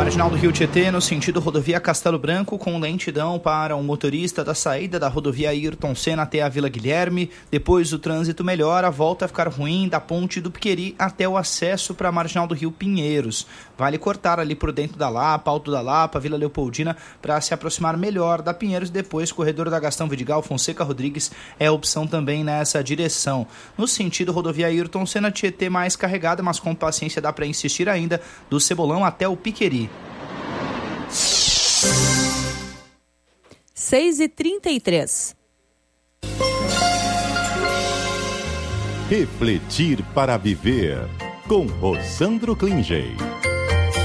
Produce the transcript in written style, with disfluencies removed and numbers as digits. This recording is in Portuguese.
Marginal do Rio Tietê, no sentido rodovia Castelo Branco, com lentidão para o motorista da saída da rodovia Ayrton Senna até a Vila Guilherme. Depois o trânsito melhora, volta a ficar ruim da ponte do Piqueri até o acesso para a Marginal do Rio Pinheiros. Vale cortar ali por dentro da Lapa, Alto da Lapa, Vila Leopoldina, para se aproximar melhor da Pinheiros. Depois, corredor da Gastão Vidigal, Fonseca Rodrigues é opção também nessa direção. No sentido rodovia Ayrton Senna, Tietê mais carregada, mas com paciência dá para insistir ainda, do Cebolão até o Piqueri. 6h33. Refletir para viver, com Rosandro Klinger.